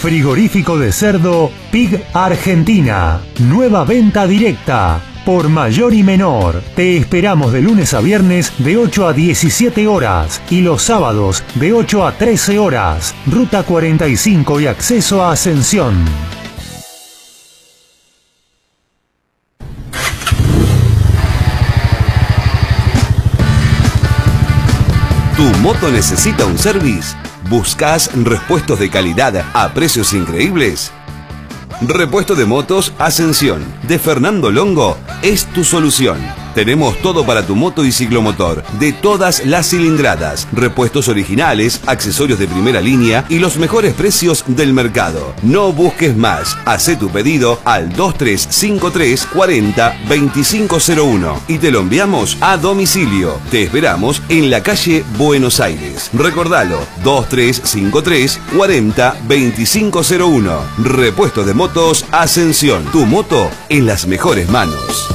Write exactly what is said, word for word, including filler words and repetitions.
Frigorífico de cerdo Pig Argentina. Nueva venta directa. Por mayor y menor. Te esperamos de lunes a viernes de ocho a diecisiete horas y los sábados de ocho a trece horas. Ruta cuarenta y cinco y acceso a Ascensión. ¿Tu moto necesita un service? ¿Buscas repuestos de calidad a precios increíbles? Repuesto de motos Ascensión de Fernando Longo es tu solución. Tenemos todo para tu moto y ciclomotor, de todas las cilindradas, repuestos originales, accesorios de primera línea y los mejores precios del mercado. No busques más, hacé tu pedido al dos tres cinco tres cuarenta veinticinco cero uno y te lo enviamos a domicilio. Te esperamos en la calle Buenos Aires. Recordalo, dos tres cinco tres cuarenta veinticinco cero uno. Repuesto de motos Ascensión, tu moto en las mejores manos.